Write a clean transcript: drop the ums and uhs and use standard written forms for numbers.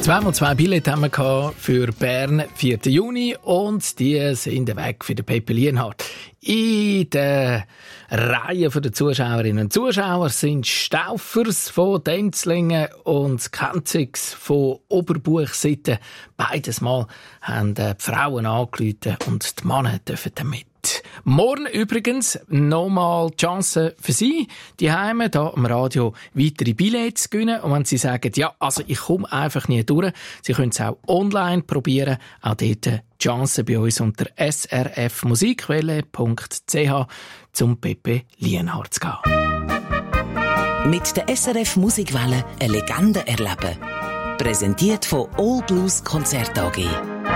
Zweimal 2 Billette haben wir für Bern, 4. Juni, und die sind weg für den Pepe Lienhardt. In der Reihe der Zuschauerinnen und Zuschauer sind Stauffers von Denzlingen und Kenzigs von Oberbuchsitten. Beides Mal haben die Frauen angerufen und die Männer dürfen damit. Morgen übrigens nochmal die Chance für Sie, die Heime hier am Radio weitere Billets zu gewinnen. Und wenn Sie sagen, ja, also ich komme einfach nie durch, Sie können es auch online probieren. Auch dort die Chance bei uns unter srfmusikwelle.ch zum Pepe Lienhardt zu gehen. Mit der SRF Musikwelle eine Legende erleben. Präsentiert von All Blues Konzert AG.